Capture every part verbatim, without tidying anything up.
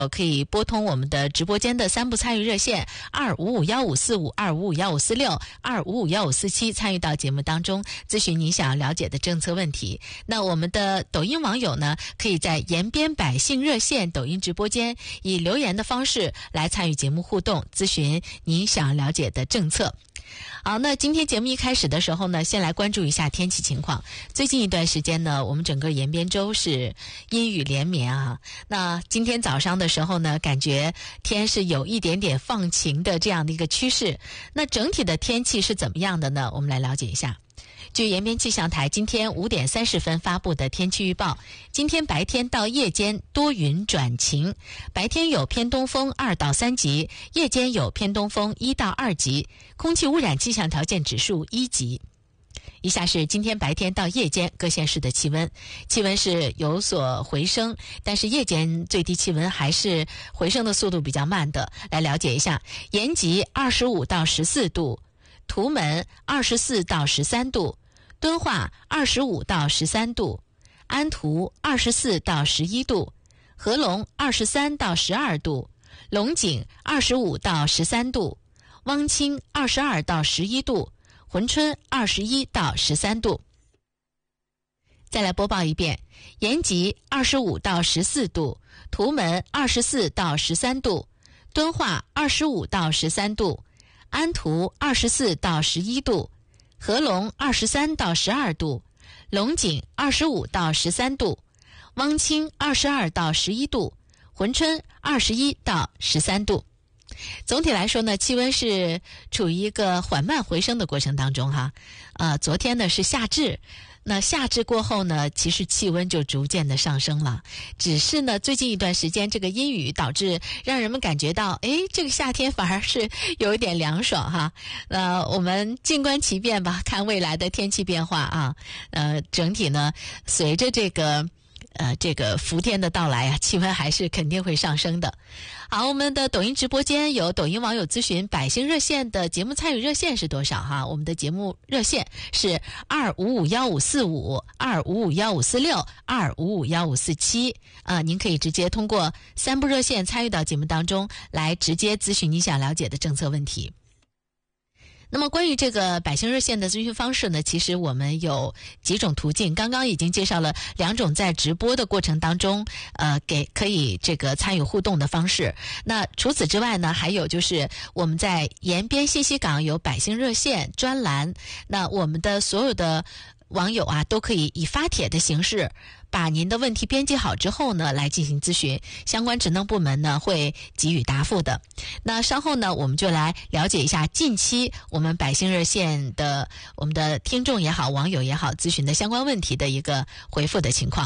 可以拨通我们的直播间的三部参与热线二五五幺五四五、二五五幺五四六、二五五幺五四七，参与到节目当中，咨询您想要了解的政策问题。那我们的抖音网友呢，可以在延边百姓热线抖音直播间以留言的方式来参与节目互动，咨询您想要了解的政策。好，那今天节目一开始的时候呢，先来关注一下天气情况。最近一段时间呢，我们整个延边州是阴雨连绵啊。那今天早上的时候呢，感觉天是有一点点放晴的这样的一个趋势。那整体的天气是怎么样的呢？我们来了解一下。据延边气象台今天五点三十分发布的天气预报，今天白天到夜间多云转晴，白天有偏东风二到三级，夜间有偏东风一到二级，空气污染气象条件指数一级。以下是今天白天到夜间各县市的气温，气温是有所回升，但是夜间最低气温还是回升的速度比较慢的。来了解一下，延吉二十五到十四度，图门二十四到十三度，敦化二十五到十三度，安图二十四到十一度，合龙二十三到十二度，龙井二十五到十三度，汪清二十二到十一度，珲春二十一到十三度。再来播报一遍，延吉二十五到十四度，图门二十四到十三度，敦化二十五到十三度，安图二十四到十一度，合龙二十三到十二度，龙井二十五到十三度，汪清二十二到十一度，珲春二十一到十三度。总体来说呢，气温是处于一个缓慢回升的过程当中哈。呃，昨天呢是夏至，那夏至过后呢，其实气温就逐渐的上升了。只是呢，最近一段时间这个阴雨导致让人们感觉到，哎，这个夏天反而是有一点凉爽哈。呃，我们静观其变吧，看未来的天气变化啊。呃，整体呢，随着这个。呃，这个伏天的到来啊，气温还是肯定会上升的。好，我们的抖音直播间有抖音网友咨询百姓热线的节目参与热线是多少哈？我们的节目热线是二五五幺五四五、二五五幺五四六、二五五幺五四七。啊，您可以直接通过三部热线参与到节目当中来，直接咨询你想了解的政策问题。那么关于这个百姓热线的咨询方式呢，其实我们有几种途径，刚刚已经介绍了两种在直播的过程当中呃给可以这个参与互动的方式。那除此之外呢，还有就是我们在延边信息港有百姓热线专栏，那我们的所有的网友啊都可以以发帖的形式把您的问题编辑好之后呢，来进行咨询，相关职能部门呢会给予答复的。那稍后呢，我们就来了解一下近期我们百姓热线的我们的听众也好，网友也好，咨询的相关问题的一个回复的情况。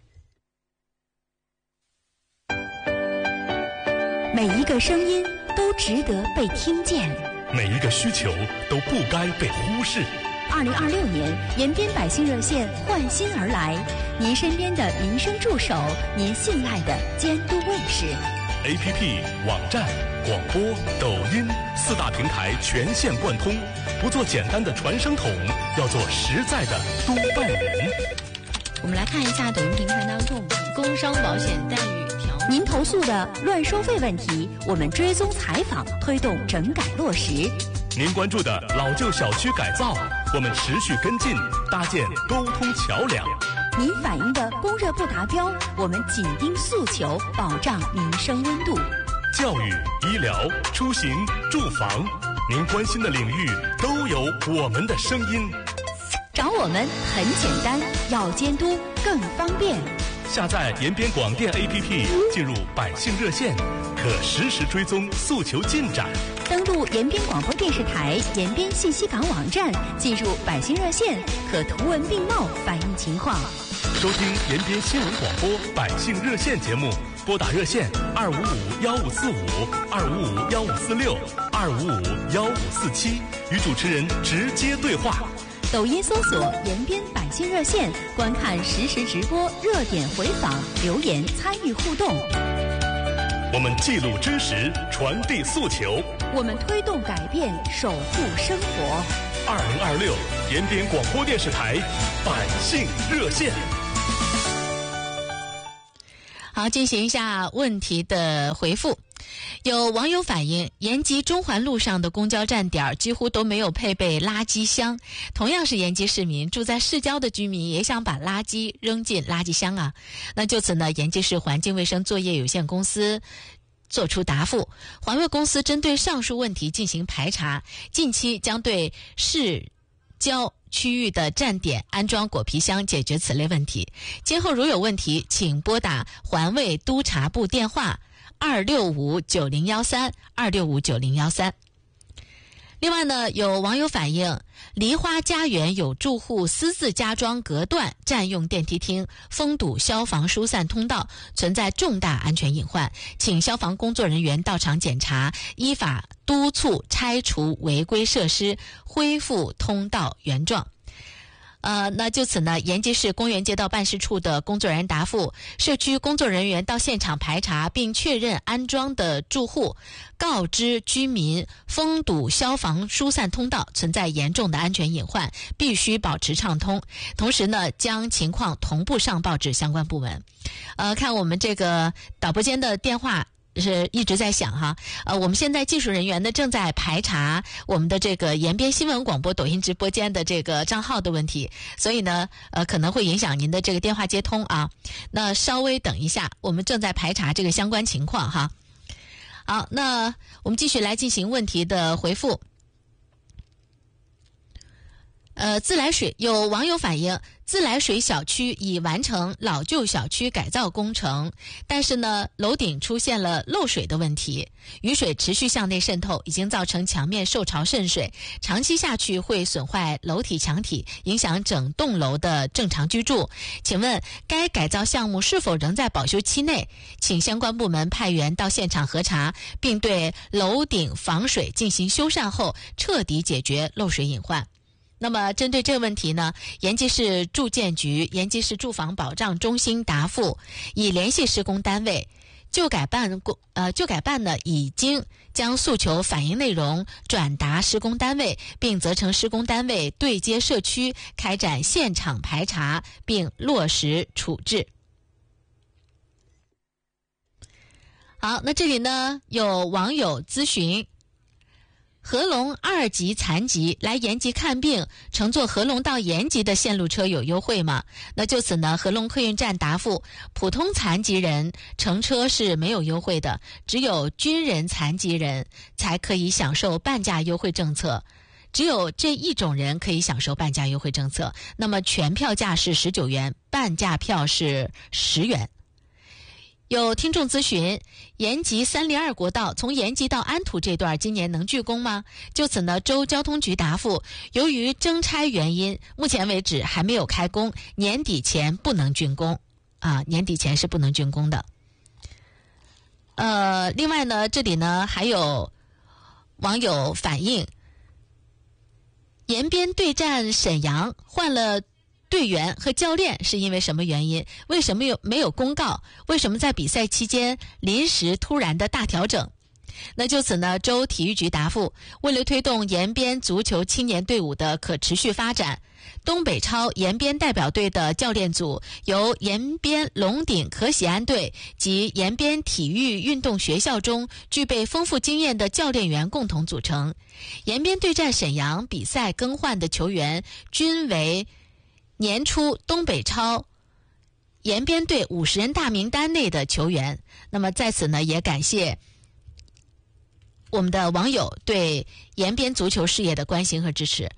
每一个声音都值得被听见， 每一个需求都不该被忽视。 二零二六年，延边百姓热线换新而来，您身边的民生助手，您信赖的监督卫士。 A P P、网站、广播、抖音四大平台全线贯通，不做简单的传声筒，要做实在的督办人。 我们来看一下抖音平台当中工伤保险待遇条文。 您投诉的乱收费问题，我们追踪采访，推动整改落实。 您关注的老旧小区改造，我们持续跟进，搭建沟通桥梁。 您反映的供热不达标，我们紧盯诉求，保障民生温度。 教育、医疗、出行、住房，您关心的领域都有我们的声音。 找我们很简单，要监督更方便。 下载延边广电 A P P， 进入百姓热线，可实时追踪诉求进展。 登录延边广播电视台延边信息港网站，进入百姓热线，可图文并茂反映情况。 收听延边新闻广播百姓热线节目，拨打热线二五五幺五四五、二五五幺五四六、二五五幺五四七，与主持人直接对话。 抖音搜索延边百姓热线，观看实时直播、热点回访、留言参与互动。 我们记录真实，传递诉求， 我们推动改变，守护生活。 二零二六延边广播电视台百姓热线。 好， 好，进行一下问题的回复。有网友反映，延吉中环路上的公交站点几乎都没有配备垃圾箱。同样是延吉市民，住在市郊的居民也想把垃圾扔进垃圾箱啊。那就此呢，延吉市环境卫生作业有限公司作出答复，环卫公司针对上述问题进行排查，近期将对市郊区域的站点安装果皮箱，解决此类问题。今后如有问题，请拨打环卫督察部电话二六五九零一三二六五九零一三。另外呢，有网友反映，梨花家园有住户私自加装隔断，占用电梯厅，封堵消防疏散通道，存在重大安全隐患，请消防工作人员到场检查，依法督促拆除违规设施，恢复通道原状。呃，那就此呢，延吉市公园街道办事处的工作人员答复，社区工作人员到现场排查并确认安装的住户，告知居民封堵消防疏散通道存在严重的安全隐患，必须保持畅通。同时呢，将情况同步上报至相关部门。呃，看我们这个导播间的电话是一直在响哈，呃，我们现在技术人员呢正在排查我们的这个延边新闻广播抖音直播间的这个账号的问题，所以呢，呃，可能会影响您的这个电话接通啊。那稍微等一下，我们正在排查这个相关情况哈。好，那我们继续来进行问题的回复。呃，自来水有网友反映，自来水小区已完成老旧小区改造工程，但是呢，楼顶出现了漏水的问题，雨水持续向内渗透，已经造成墙面受潮渗水，长期下去会损坏楼体墙体，影响整栋楼的正常居住。请问该改造项目是否仍在保修期内？请相关部门派员到现场核查，并对楼顶防水进行修缮后，彻底解决漏水隐患。那么针对这个问题呢，延吉市住建局、延吉市住房保障中心答复，已联系施工单位，旧改办工呃旧改办呢已经将诉求反映内容转达施工单位，并责成施工单位对接社区开展现场排查，并落实处置。好，那这里呢有网友咨询，合龙二级残疾来延吉看病，乘坐合龙到延吉的线路车有优惠吗？那就此呢，合龙客运站答复，普通残疾人乘车是没有优惠的，只有军人残疾人才可以享受半价优惠政策。只有这一种人可以享受半价优惠政策，那么全票价是十九元，半价票是十元。有听众咨询，延吉三零二国道从延吉到安土这段今年能竣工吗？就此呢，州交通局答复，由于征差原因，目前为止还没有开工，年底前不能竣工啊，年底前是不能竣工的。呃，另外呢，这里呢还有网友反映，延边对战沈阳换了队员和教练是因为什么原因？为什么有没有公告？为什么在比赛期间临时突然的大调整？那就此呢，州体育局答复，为了推动延边足球青年队伍的可持续发展，东北超延边代表队的教练组由延边龙鼎可喜安队及延边体育运动学校中具备丰富经验的教练员共同组成。延边对战沈阳比赛更换的球员均为年初东北超延边队五十人大名单内的球员。那么在此呢，也感谢我们的网友对延边足球事业的关心和支持。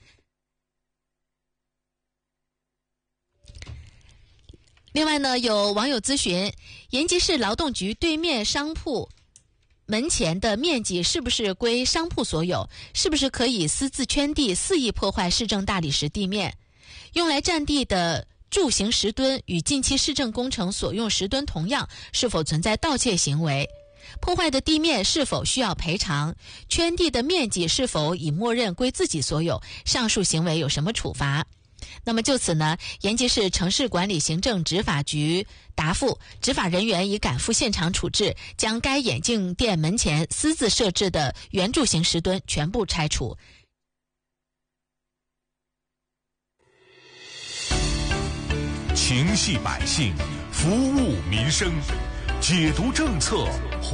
另外呢，有网友咨询，延吉市劳动局对面商铺门前的面积是不是归商铺所有？是不是可以私自圈地，肆意破坏市政大理石地面？用来占地的柱形石墩与近期市政工程所用石墩同样，是否存在盗窃行为？破坏的地面是否需要赔偿？圈地的面积是否已默认归自己所有？上述行为有什么处罚？那么就此呢，延吉市城市管理行政执法局答复，执法人员已赶赴现场处置，将该眼镜店门前私自设置的圆柱形石墩全部拆除。 情系百姓， 服务民生，解读政策，